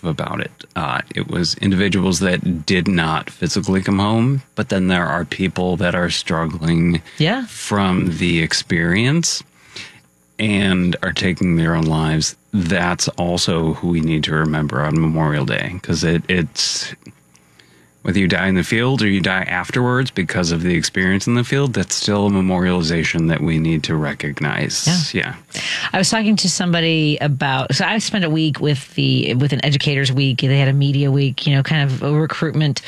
about it. It was individuals that did not physically come home, but then there are people that are struggling from the experience and are taking their own lives. That's also who we need to remember on Memorial Day, because it's whether you die in the field or you die afterwards because of the experience in the field, that's still a memorialization that we need to recognize. Yeah. I was talking to somebody about, so I spent a week with an educators week. They had a media week, kind of a recruitment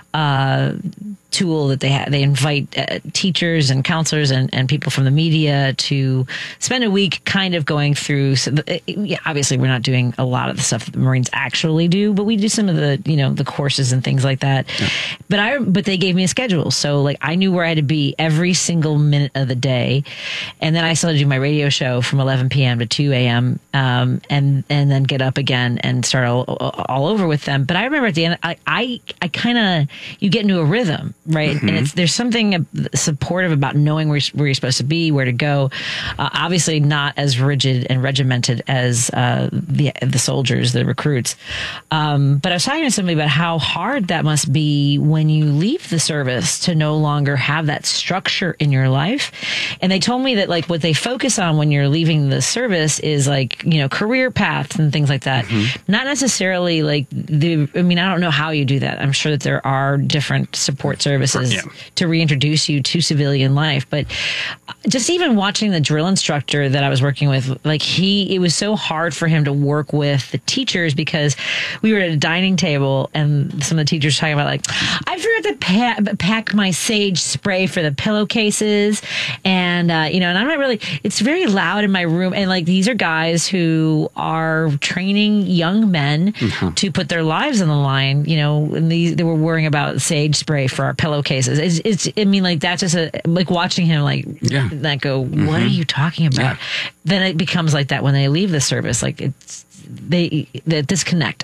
tool that they had. They invite teachers and counselors and people from the media to spend a week kind of going through. So obviously, we're not doing a lot of the stuff that the Marines actually do, but we do some of the the courses and things like that. Yeah. But they gave me a schedule, so like I knew where I had to be every single minute of the day, and then I still had to do my radio show from 11 p.m. to 2 a.m. And then get up again and start all over with them. But I remember at the end, I kind of you get into a rhythm. Right. Mm-hmm. And there's something supportive about knowing where you're supposed to be, where to go. Obviously not as rigid and regimented as the soldiers, the recruits. But I was talking to somebody about how hard that must be when you leave the service to no longer have that structure in your life. And they told me that like what they focus on when you're leaving the service is like, career paths and things like that. Mm-hmm. Not necessarily like I don't know how you do that. I'm sure that there are different support services to reintroduce you to civilian life. But just even watching the drill instructor that I was working with, like it was so hard for him to work with the teachers because we were at a dining table and some of the teachers were talking about like, I forgot to pack my sage spray for the pillowcases. And, and I'm not really, it's very loud in my room. And like, these are guys who are training young men to put their lives on the line, and they were worrying about sage spray for our pillowcases. That's just like watching him that go, what are you talking about? Yeah. Then it becomes like that when they leave the service. Like the disconnect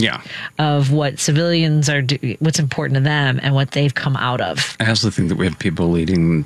of what civilians are doing, what's important to them and what they've come out of. I also think that we have people leading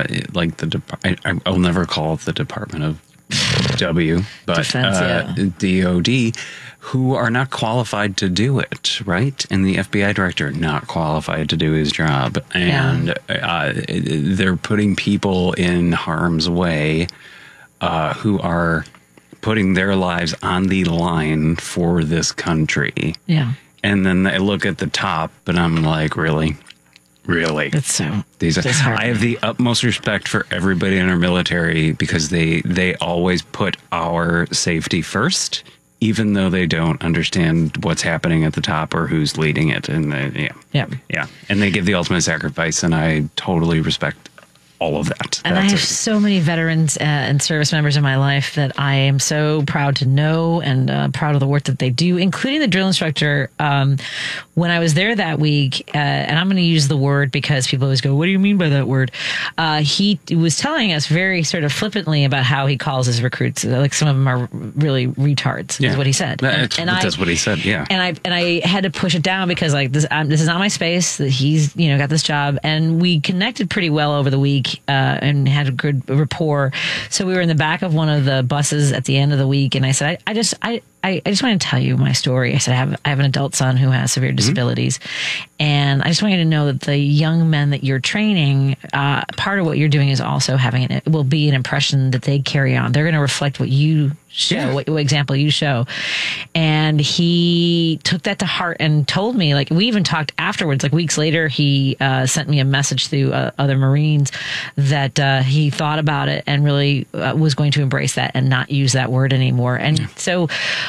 I'll never call it the Department of but Defense, DOD, who are not qualified to do it, right? And the FBI director not qualified to do his job. And they're putting people in harm's way who are putting their lives on the line for this country. Yeah. And then I look at the top and I'm like, really? It's so I have the utmost respect for everybody in our military because they always put our safety first, even though they don't understand what's happening at the top or who's leading it. And and they give the ultimate sacrifice, and I totally respect all of that. And I have so many veterans and service members in my life that I am so proud to know and proud of the work that they do, including the drill instructor. When I was there that week, and I'm going to use the word because people always go, what do you mean by that word? He was telling us very sort of flippantly about how he calls his recruits. Like some of them are really retards, is what he said. That's what he said, yeah. And I had to push it down because like this is not my space. That he's got this job, and we connected pretty well over the week. And had a good rapport. So we were in the back of one of the buses at the end of the week, and I said, I just want to tell you my story. I said, I have an adult son who has severe disabilities, and I just want you to know that the young men that you're training, part of what you're doing is also it will be an impression that they carry on. They're going to reflect what you show, what example you show. And he took that to heart and told me, like, we even talked afterwards, like weeks later, he sent me a message through other Marines that he thought about it and really was going to embrace that and not use that word anymore. And so,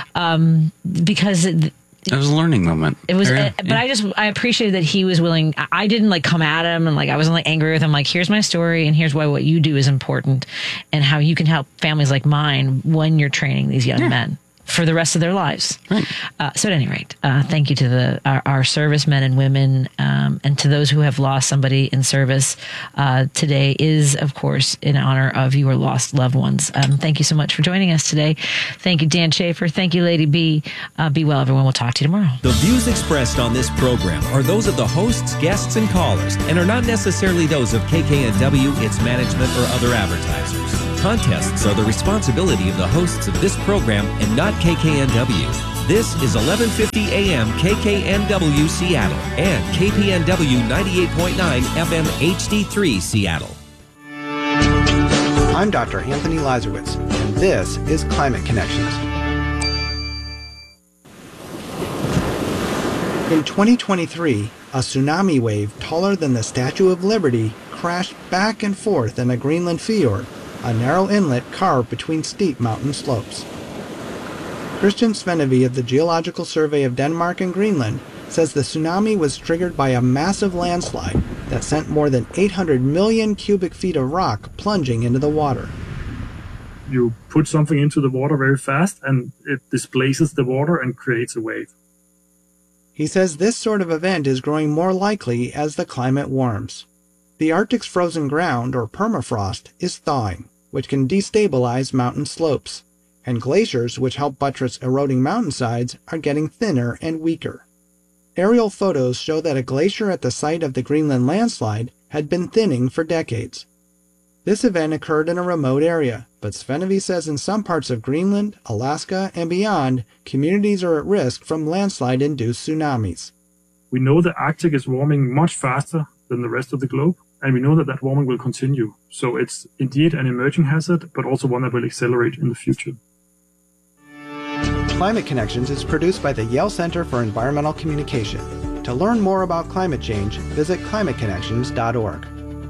because it was a learning moment. It was, but I appreciated that he was willing. I didn't like come at him and like I wasn't like angry with him. Like, here's my story and here's why what you do is important and how you can help families like mine when you're training these young men for the rest of their lives. Right. So at any rate, thank you to our servicemen and women, and to those who have lost somebody in service. Today is, of course, in honor of your lost loved ones. Thank you so much for joining us today. Thank you, Dan Schaefer. Thank you, Lady B. Be well, everyone. We'll talk to you tomorrow. The views expressed on this program are those of the hosts, guests, and callers, and are not necessarily those of KKNW, its management, or other advertisers. Contests are the responsibility of the hosts of this program and not KKNW. This is 1150 AM KKNW Seattle and KPNW 98.9 FM HD3 Seattle. I'm Dr. Anthony Lazarowitz, and this is Climate Connections. In 2023, a tsunami wave taller than the Statue of Liberty crashed back and forth in a Greenland fjord, a narrow inlet carved between steep mountain slopes. Christian Svenevy of the Geological Survey of Denmark and Greenland says the tsunami was triggered by a massive landslide that sent more than 800 million cubic feet of rock plunging into the water. You put something into the water very fast and it displaces the water and creates a wave. He says this sort of event is growing more likely as the climate warms. The Arctic's frozen ground, or permafrost, is thawing, which can destabilize mountain slopes, and glaciers, which help buttress eroding mountainsides, are getting thinner and weaker. Aerial photos show that a glacier at the site of the Greenland landslide had been thinning for decades. This event occurred in a remote area, but Svenevy says in some parts of Greenland, Alaska, and beyond, communities are at risk from landslide-induced tsunamis. We know the Arctic is warming much faster than the rest of the globe, and we know that that warming will continue. So it's indeed an emerging hazard, but also one that will accelerate in the future. Climate Connections is produced by the Yale Center for Environmental Communication. To learn more about climate change, visit climateconnections.org.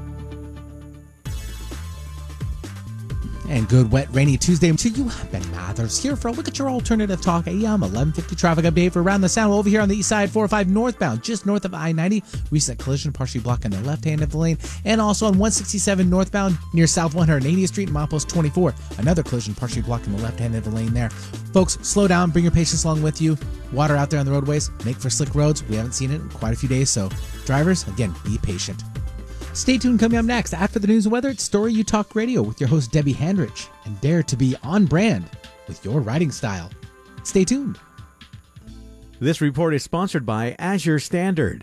And good, wet, rainy Tuesday to you. Ben Mathers here for a look at your alternative talk AM 1150 traffic update for around the sound. Over here on the east side, 405 northbound, just north of I-90. Recent collision partially blocking the left hand of the lane. And also on 167 northbound near South 180th Street and Milepost 24. Another collision partially blocking the left hand of the lane there. Folks, slow down, bring your patience along with you. Water out there on the roadways, make for slick roads. We haven't seen it in quite a few days, so drivers, again, be patient. Stay tuned. Coming up next, after the news and weather, it's Story You Talk Radio with your host, Debbie Handrich. And dare to be on brand with your writing style. Stay tuned. This report is sponsored by Azure Standard.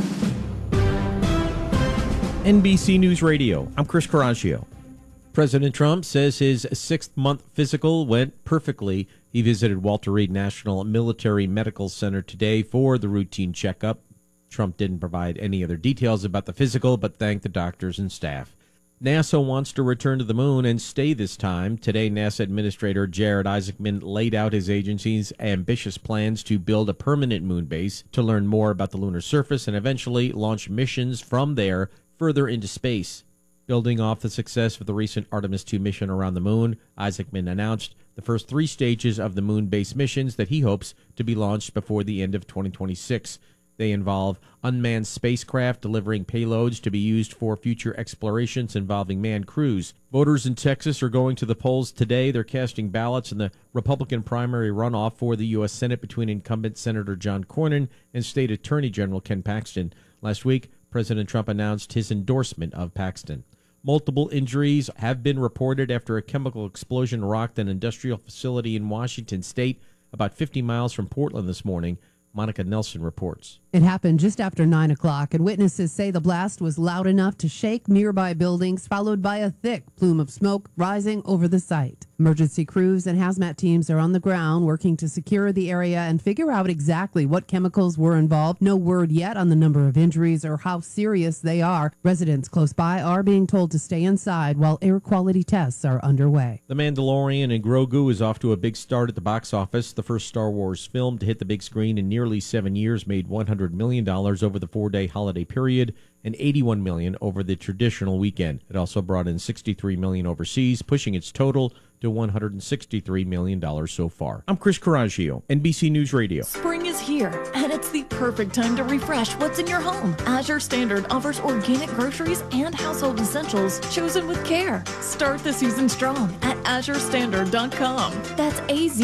NBC News Radio, I'm Chris Coraggio. President Trump says his 6th-month physical went perfectly. He visited Walter Reed National Military Medical Center today for the routine checkup. Trump didn't provide any other details about the physical, but thanked the doctors and staff. NASA wants to return to the moon and stay this time. Today, NASA Administrator Jared Isaacman laid out his agency's ambitious plans to build a permanent moon base to learn more about the lunar surface and eventually launch missions from there further into space. Building off the success of the recent Artemis II mission around the moon, Isaacman announced the first 3 stages of the moon base missions that he hopes to be launched before the end of 2026. They involve unmanned spacecraft delivering payloads to be used for future explorations involving manned crews. Voters in Texas are going to the polls today. They're casting ballots in the Republican primary runoff for the U.S. Senate between incumbent Senator John Cornyn and State Attorney General Ken Paxton. Last week, President Trump announced his endorsement of Paxton. Multiple injuries have been reported after a chemical explosion rocked an industrial facility in Washington state about 50 miles from Portland this morning. Monica Nelson reports. It happened just after 9 o'clock, and witnesses say the blast was loud enough to shake nearby buildings, followed by a thick plume of smoke rising over the site. Emergency crews and hazmat teams are on the ground working to secure the area and figure out exactly what chemicals were involved. No word yet on the number of injuries or how serious they are. Residents close by are being told to stay inside while air quality tests are underway. The Mandalorian and Grogu is off to a big start at the box office. The first Star Wars film to hit the big screen in nearly 7 years made $100 million over the 4-day holiday period and $81 million over the traditional weekend. It also brought in $63 million overseas, pushing its total to $163 million so far. I'm Chris Coraggio, NBC News Radio. Spring is here, and it's the perfect time to refresh what's in your home. Azure Standard offers organic groceries and household essentials chosen with care. Start the season strong at azurestandard.com. That's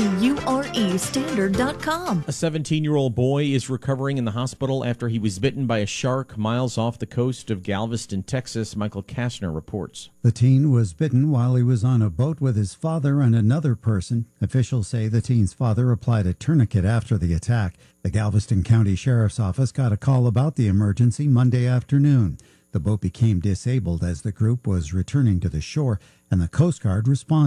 AZURE standard.com. A 17-year-old boy is recovering in the hospital after he was bitten by a shark miles off the coast of Galveston, Texas. Michael Kastner reports. The teen was bitten while he was on a boat with his father and another person. Officials say the teen's father applied a tourniquet after the attack. The Galveston County Sheriff's Office got a call about the emergency Monday afternoon. The boat became disabled as the group was returning to the shore, and the Coast Guard responded.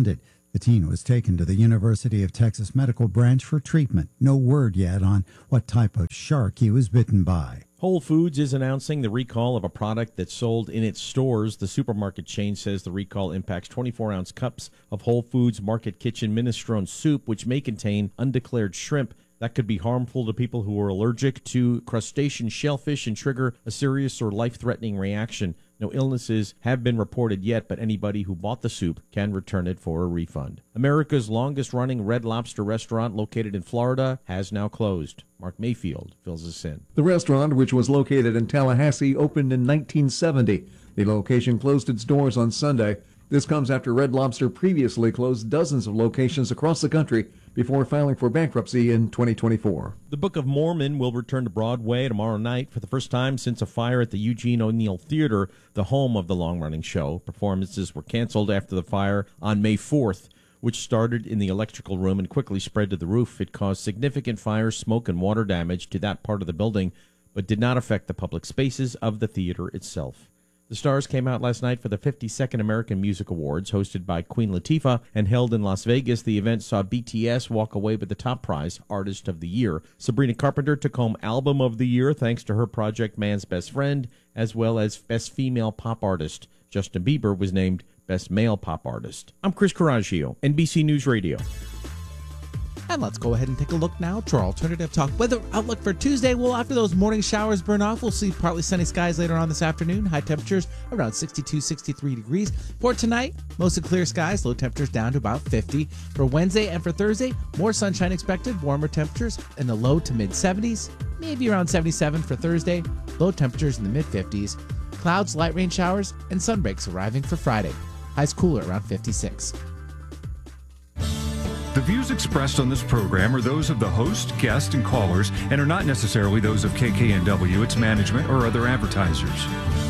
The teen was taken to the University of Texas Medical Branch for treatment. No word yet on what type of shark he was bitten by. Whole Foods is announcing the recall of a product that's sold in its stores. The supermarket chain says the recall impacts 24-ounce cups of Whole Foods Market Kitchen minestrone soup, which may contain undeclared shrimp that could be harmful to people who are allergic to crustacean shellfish and trigger a serious or life-threatening reaction. No illnesses have been reported yet, but anybody who bought the soup can return it for a refund. America's longest-running Red Lobster restaurant located in Florida has now closed. Mark Mayfield fills us in. The restaurant, which was located in Tallahassee, opened in 1970. The location closed its doors on Sunday. This comes after Red Lobster previously closed dozens of locations across the country before filing for bankruptcy in 2024. The Book of Mormon will return to Broadway tomorrow night for the first time since a fire at the Eugene O'Neill Theater, the home of the long-running show. Performances were canceled after the fire on May 4th, which started in the electrical room and quickly spread to the roof. It caused significant fire, smoke, and water damage to that part of the building, but did not affect the public spaces of the theater itself. The stars came out last night for the 52nd American Music Awards, hosted by Queen Latifah and held in Las Vegas. The event saw BTS walk away with the top prize, Artist of the Year. Sabrina Carpenter took home Album of the Year thanks to her project Man's Best Friend, as well as Best Female Pop Artist. Justin Bieber was named Best Male Pop Artist. I'm Chris Coraggio, NBC News Radio. And let's go ahead and take a look now to our alternative talk weather outlook for Tuesday. Well, after those morning showers burn off, we'll see partly sunny skies later on this afternoon. High temperatures around 62, 63 degrees. For tonight, mostly clear skies, low temperatures down to about 50. For Wednesday and for Thursday, more sunshine expected, warmer temperatures in the low to mid 70s, maybe around 77 for Thursday, low temperatures in the mid 50s. Clouds, light rain showers, and sun breaks arriving for Friday. Highs cooler around 56. The views expressed on this program are those of the host, guests, and callers and are not necessarily those of KKNW, its management, or other advertisers.